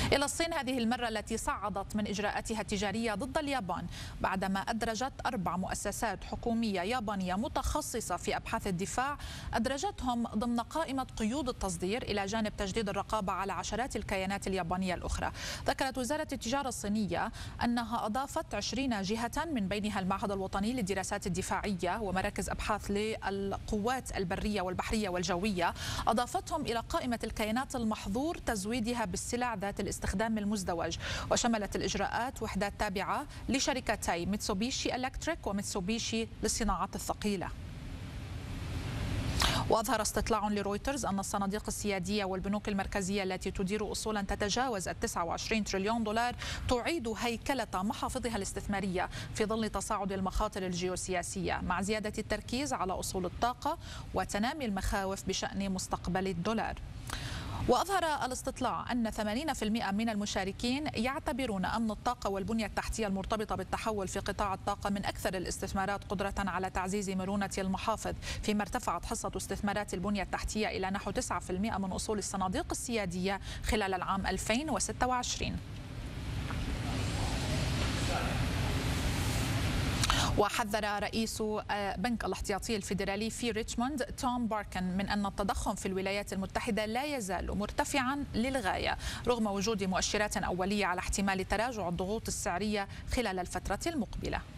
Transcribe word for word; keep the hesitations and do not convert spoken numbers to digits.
إلى الصين هذه المرة التي صعدت من إجراءاتها التجارية ضد اليابان بعدما أدرجت أربع مؤسسات حكومية يابانية متخصصة في أبحاث الدفاع، أدرجتهم ضمن قائمة قيود التصدير إلى جانب تجديد الرقابة على عشرات الكيانات اليابانية الأخرى. ذكرت وزارة التجارة الصينية أنها أضافت عشرين جهة من بينها المعهد الوطني للدراسات الدفاعية ومراكز أبحاث للقوات البرية والبحرية والجوية، أضافتهم إلى قائمة الكيانات المحظور تزويدها بالسلع ذات الاستخدام المزدوج. وشملت الإجراءات وحدات تابعة لشركتي ميتسوبيشي إلكتريك وميتسوبيشي للصناعات الثقيلة. وأظهر استطلاع لرويترز أن الصناديق السيادية والبنوك المركزية التي تدير أصولا تتجاوز التسعة وعشرين تريليون دولار تعيد هيكلة محافظها الاستثمارية في ظل تصاعد المخاطر الجيوسياسية مع زيادة التركيز على أصول الطاقة وتنامي المخاوف بشأن مستقبل الدولار. وأظهر الاستطلاع أن ثمانين بالمئة من المشاركين يعتبرون أمن الطاقة والبنية التحتية المرتبطة بالتحول في قطاع الطاقة من أكثر الاستثمارات قدرة على تعزيز مرونة المحافظ، فيما ارتفعت حصة استثمارات البنية التحتية إلى نحو تسعة بالمئة من أصول الصناديق السيادية خلال العام ألفين وستة وعشرين. وحذر رئيس بنك الاحتياطي الفيدرالي في ريتشموند توم باركن من أن التضخم في الولايات المتحدة لا يزال مرتفعا للغاية رغم وجود مؤشرات أولية على احتمال تراجع الضغوط السعرية خلال الفترة المقبلة.